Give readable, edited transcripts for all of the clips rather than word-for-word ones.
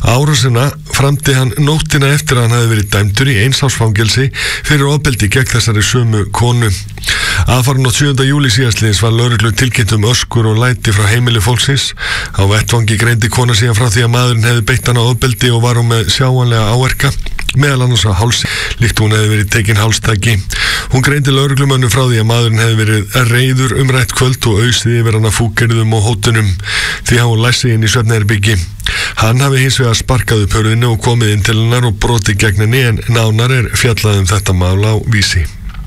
Árásina framdi hann nóttina eftir að hann hefði verið dæmdur í 1 árs fangelsi fyrir ofbeldi gegn þessari sömu konu. Aðfaranótt 7. júlí síðastliðins var lögreglu tilkynnt öskur og læti frá heimili fólksins. Á vettvangi greindi kona síðan frá því að maðurinn hefði beitt hana ofbeldi og var hún með sjáanlega áverka, meðal annars á hálsi, líkt hún hefði verið tekin hálstaki. Hún greindi lögreglumönnum frá því að maðurinn hefði verið reiður umrætt kvöld og austi yfir hana fúkyrðum og hótunum því að hún læsi inn í svefnherbyggi. Hann hafi hins vegar sparkað upp hurðinni og komið inn til hennar og brotið gegn henni, en nánar fjallað þetta mál á Vísi.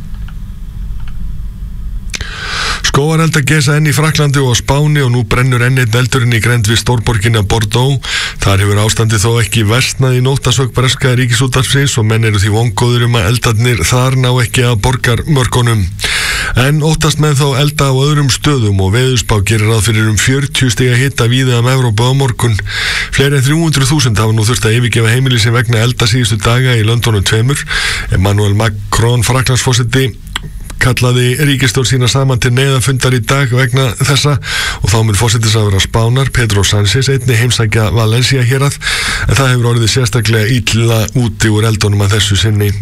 Skógareldar geisa enn í Frakklandi og á Spáni og nú brennur enn einn eldurinn í grennd við stórborgina Bordeaux. Þar hefur ástandið þó ekki versnað í nótt að sögn breska ríkisútvarpsins og menn eru því vongóðir að eldarnir þar ná ekki að borgarmörkunum. En óttast menn þó elda á öðrum stöðum og veðurspá gerir ráð fyrir 40 stiga hita víða Evrópu á morgun. Fleiri en 300.000 hafa nú þurft að yfirgefa heimili sín vegna elda síðustu daga í löndunum tveimur. Emmanuel Macron, Frakklandsforseti, kallaði ríkisstjórn sína saman til neyðarfundar í dag vegna þessa og þá mun forsætisráðherra Spánar, Pedro Sánchez, einnig heimsækja Valencia hérað, en það hefur orðið sérstaklega illa úti úr eldunum að þessu sinni.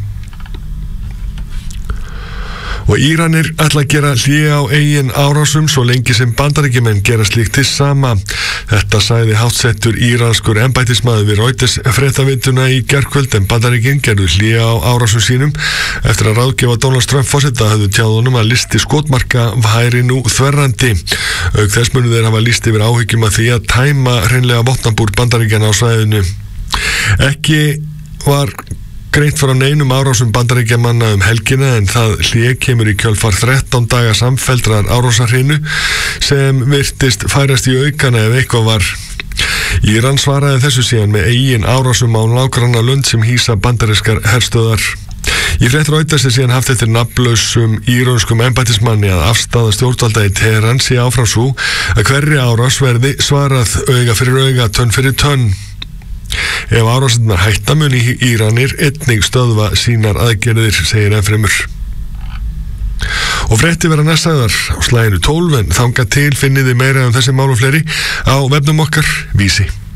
Og Íranir ætla að gera hlé á eigin árásum svo lengi sem Bandaríkjamenn gera slíkt hið sama. Þetta sagði háttsettur íranskur embættismaður við Reuters fréttaveituna í gærkvöld, en Bandaríkin gerðu hlé á árásum sínum eftir að ráðgefa Donald Trump forseta höfðu tjáð honum að listi skotmarka væri nú þverrandi. Auk þess munu þeir hafa lýst yfir áhyggjum að því að tæma hreinlega vopnabúr Bandaríkjanna á svæðinu. Ekki var greint frá neinum árásum Bandaríkjamanna helgina, en það hlé kemur í kjölfar 13 daga samfelldrar árásarhrinu sem virtist færast í aukana ef eitthvað var. Íran svaraði þessu síðan með eigin árásum á nágranna lönd sem hýsa bandarískar herstöðar. Í frétt Reuters síðan haft eftir nafnlausum írönskum embættismanni að afstaða stjórnvalda í Teheran sé áfram svo að hverri árás verði svarað auga fyrir auga, tönn fyrir tönn. Ef árásirnar hætta muni Íranir einnig stöðva sínar aðgerðir, segir ennfremur. Og fréttir verða næstæðar á slaginu 12, en þangað til finnið þið meira um þessi mál og fleiri á vefnum okkar Vísi.